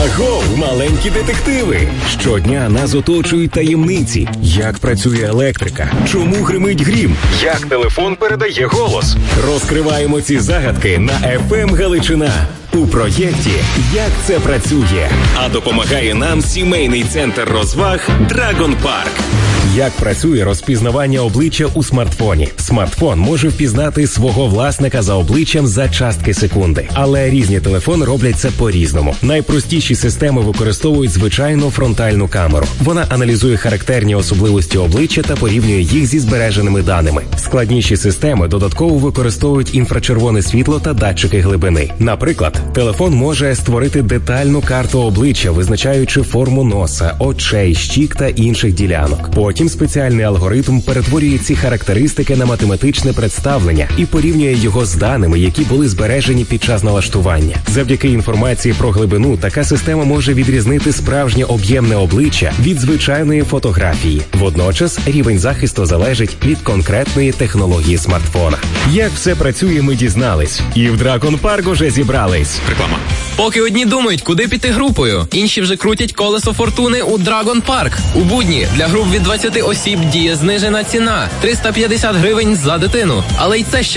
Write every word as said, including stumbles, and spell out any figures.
Агов, маленькі детективи! Щодня нас оточують таємниці. Як працює електрика? Чому гримить грім? Як телефон передає голос? Розкриваємо ці загадки на еф ем Галичина у проєкті «Як це працює». А допомагає нам сімейний центр розваг «Драгон Парк». Як працює розпізнавання обличчя у смартфоні? Смартфон може впізнати свого власника за обличчям за частки секунди. Але різні телефони роблять це по-різному. Найпростіші системи використовують звичайну фронтальну камеру. Вона аналізує характерні особливості обличчя та порівнює їх зі збереженими даними. Складніші системи додатково використовують інфрачервоне світло та датчики глибини. Наприклад, телефон може створити детальну карту обличчя, визначаючи форму носа, очей, щік та інших ділянок. Потім спеціальний алгоритм перетворює ці характеристики на математичне представлення і порівнює його з даними, які були збережені під час налаштування. Завдяки інформації про глибину така система може відрізнити справжнє об'ємне обличчя від звичайної фотографії. Водночас рівень захисту залежить від конкретної технології смартфона. Як все працює, ми дізнались. І в Драгон Парк уже зібрались. Реклама. Поки одні думають, куди піти групою, інші вже крутять колесо фортуни у Драгон Парк. У будні для груп від двадцяти осіб діє знижена ціна – триста п'ятдесят гривень за дитину. Але й це ще